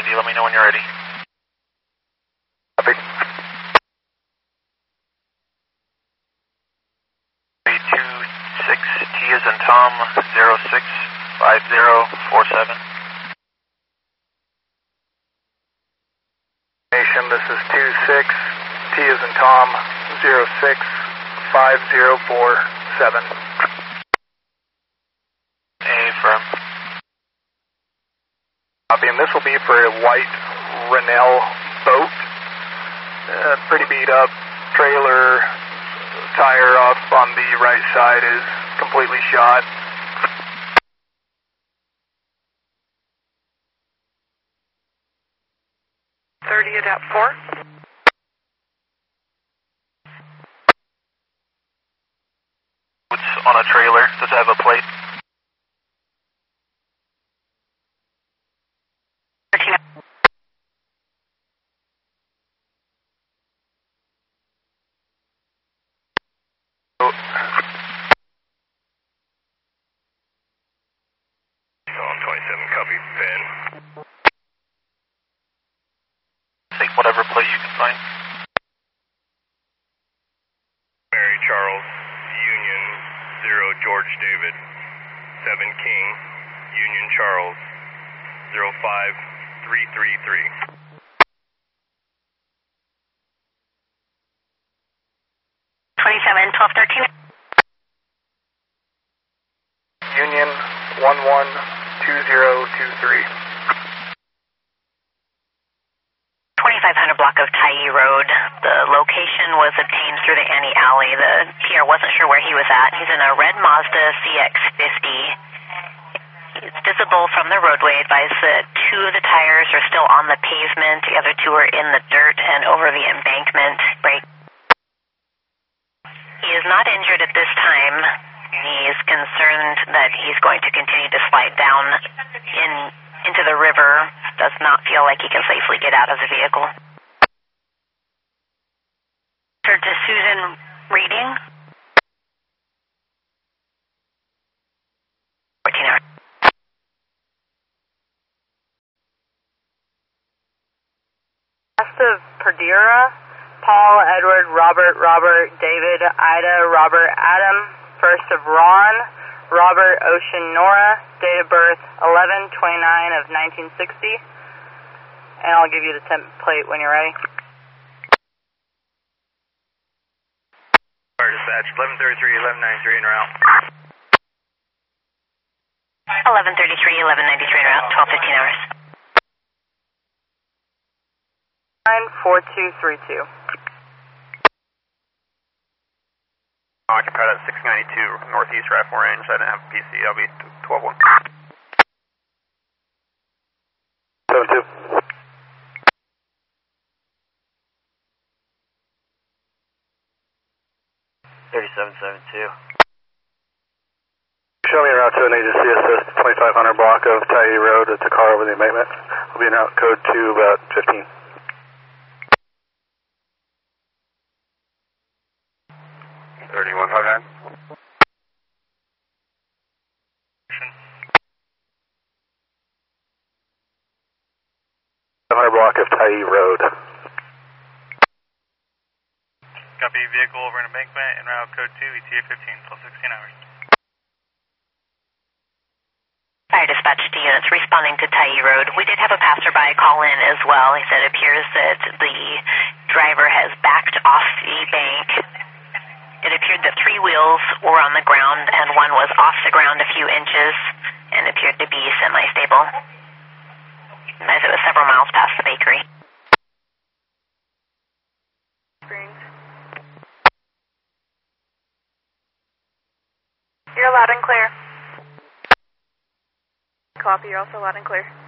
90, let me know when you're ready. Copy. 326, T as in Tom, 065047. Nation, this is 26, T as in Tom, 065047. Affirm. Copy, and this will be for a white Rennell boat. Pretty beat up. Trailer tire off on the right side is completely shot. at 4. It's on a trailer. Does it have a plate? Take whatever plate you can find. Mary Charles, Union 0 George David, 7 King, Union Charles, 05333. 1213. Union 112023. 2500 block of Tyee Road. The location was obtained through the Annie Alley. The PR wasn't sure where he was at. He's in a red Mazda CX-50. It's visible from the roadway. Advise that 2 of the tires are still on the pavement. The other 2 are in the dirt and over the embankment. Brake. He is not injured at this time. He is concerned that he's going to continue to slide down into the river. Does not feel like he can safely get out of the vehicle. Turn to Susan Reading. 14 hours. West of Perdera, Paul, Edward, Robert, David, Ida, Robert, Adam, first of Ron, Robert, Ocean, Nora, date of birth 11/29 of 1960, and I'll give you the template when you're ready. Fire dispatch, 1133, 1193 en route. 1133, 1193 en route, 12:15 hours. 94232. Occupied at 692 Northeast Rifle Range. I didn't have PC. I'll be 12-1. 72. Show me a route to an agency assist 2500 block of Tyee Road. It's a car over the embankment. We'll be in route code 2 about 15. 3159. 700 block of Tyee Road. Copy, vehicle over an embankment en route code 2, ETA 15 till 16 hours. Fire dispatch to units responding to Tyee Road. We did have a passerby call in as well. He said it appears that the driver has backed off the bank. It appeared that 3 wheels were on the ground and 1 was off the ground a few inches and appeared to be semi-stable, as it was several miles past the bakery. You're loud and clear. Copy, you're also loud and clear.